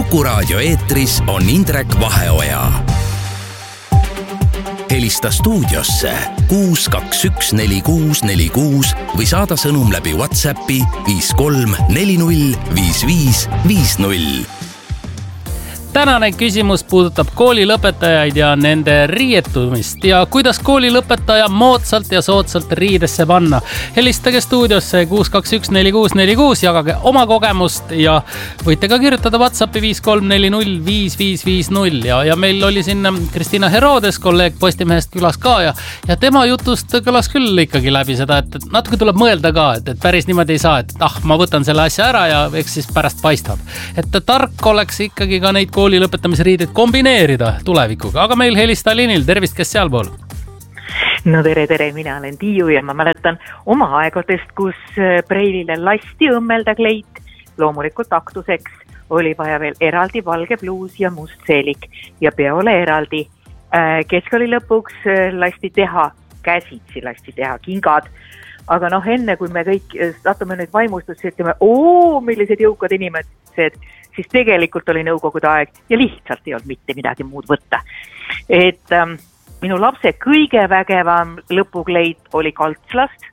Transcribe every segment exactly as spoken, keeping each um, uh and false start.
Kuku Raadio eetris on Indrek Vaheoja. Helista stuudiosse kuus kaks üks neli kuus neli kuus või saada sõnum läbi WhatsAppi viis kolm neli null viis viis viis null. Tänane küsimus puudutab koolilõpetajaid ja nende riietumist ja kuidas koolilõpetaja moodsalt ja soodsalt riidesse panna. Helistage stuudiosse kuus kaks üks neli kuus neli kuus, jagage oma kogemust ja võite ka kirjutada WhatsAppi viis kolm neli null viis viis viis null ja, ja meil oli siin Kristina Herodes, kolleeg Postimehest külas ka ja, ja tema jutust kõlas küll ikkagi läbi seda, et, et natuke tuleb mõelda ka, et, et päris niimoodi ei saa, et ah, ma võtan selle asja ära ja eks siis pärast paistab. Et tark oleks ikkagi ka neid kooli lõpetamisriideid kombineerida tulevikuga, aga meil helista Linil, tervist, kes sealpool? No tere, tere, mina olen Tiiu ja ma mäletan oma aegadest, kus preilile lasti õmmelda kleit, loomulikult aktuseks oli vaja veel eraldi valge pluus ja must seelik ja peole eraldi. Keskkooli lõpuks lasti teha, käsitsi lasti teha kingad, aga noh, enne kui me kõik satume nüüd vaimustusse, ütleme, oo, millised jõukad inimesed, siis tegelikult oli nõukogude aeg ja lihtsalt ei olnud mitte midagi muud võtta. Et ähm, minu lapse kõige vägevam lõpukleit oli kaltslast,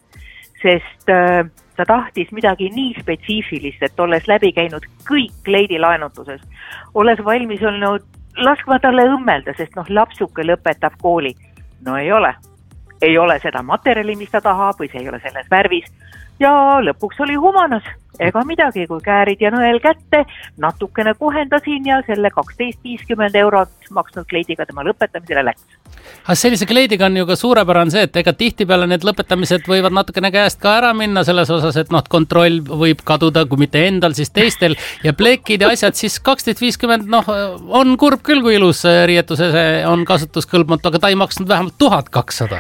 sest äh, ta tahtis midagi nii spetsiifilist, et olles läbi käinud kõik kleidi laenutuses, olles valmis olnud laskma talle õmmelda, sest noh, lapsuke lõpetab kooli. No ei ole. Ei ole seda materjali, mis ta tahab või see ei ole selles värvis. Ja lõpuks oli humanas. Ega midagi, kui käärid ja nõel kätte, natukene kohendasin ja selle kaksteist viiskümmend eurot maksnud kleidiga tema lõpetamisele läks. Aga sellise kleidiga on ju ka suurepärane see, et ega tihtipeale need lõpetamised võivad natukene käest ka ära minna selles osas, et noh, kontroll võib kaduda, kui mitte endal, siis teistel ja plekid ja asjad, siis kaksteist viiskümmend, noh, on kurb küll, kui ilus riietuses on kasutuskõlbmatu, aga ta ei maksnud vähemalt tuhat kakssada.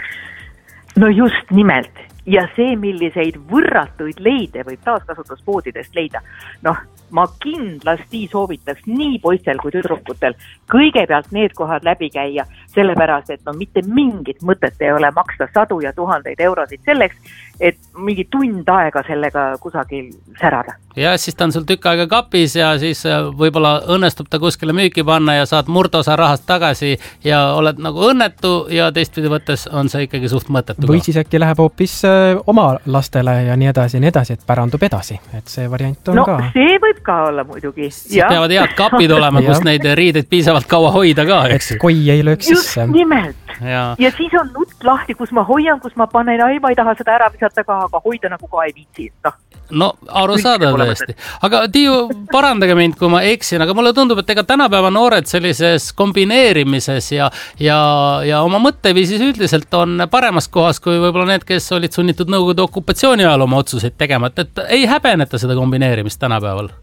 No just nimelt. Ja see, milliseid võrratuid leide võib taaskasutuspoodidest leida. Noh, ma kindlasti soovitaks nii poistel kui tüdrukutel kõigepealt need kohad läbi käia, sellepärast, et no mitte mingit mõtet ei ole maksta sadu ja tuhandeid eurosid selleks, et mingi tund aega sellega kusagil särada. Ja siis ta on sul tükk aega kapis ja siis võib-olla õnnestub ta kuskile müüki panna ja saad murdosa rahast tagasi ja oled nagu õnnetu ja teistpidi võttes on see ikkagi suht mõttetu. Või siis äkki läheb hoopis oma lastele ja nii edasi ja nii edasi, et pärandub edasi. Et see variant on no, ka. No see võib ka olla muidugi. Siis ja. Peavad head kapid olema, kus neid riideid piisavalt kaua hoida ka. Eks koi ei lööks sisse. Just nimelt. Ja. ja siis on nutt lahti, kus ma hoian, kus ma panen, ai, ma ei taha seda ära visata ka, aga hoida nagu ka ei viitsi. No, no aru saada tõesti. Aga Tiiu, parandage mind, kui ma eksin, aga mulle tundub, et ega tänapäeva noored sellises kombineerimises ja, ja, ja oma mõtteviisis üldiselt on paremas kohas, kui võib-olla need, kes olid sunnitud Nõukogude okupatsiooni ajal oma otsuseid tegema, et ei häbeneta seda kombineerimist tänapäeval.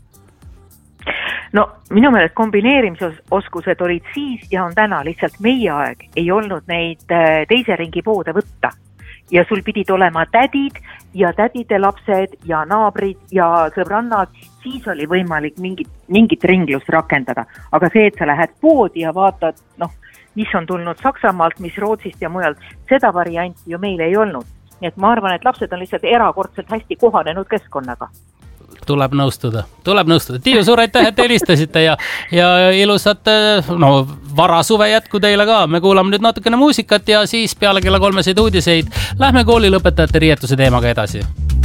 No minu meelest kombineerimisoskused olid siis ja on täna, lihtsalt meie aeg ei olnud neid teise ringi poode võtta. Ja sul pidid olema tädid ja tädide lapsed ja naabrid ja sõbrannad, siis oli võimalik mingit, mingit ringlust rakendada. Aga see, et sa lähed poodi ja vaatad, noh, mis on tulnud Saksamaalt, mis Rootsist ja mujalt, seda varianti ju meil ei olnud. Nii et ma arvan, et lapsed on lihtsalt erakordselt hästi kohanenud keskkonnaga. Tuleb nõustuda, tuleb nõustuda. Tiiu, suur aitäh, et helistasite ja, ja ilusat no, varasuve jätku teile ka. Me kuulame nüüd natukene muusikat ja siis peale kella kolmeseid uudiseid lähme koolilõpetajate riietuse teemaga edasi.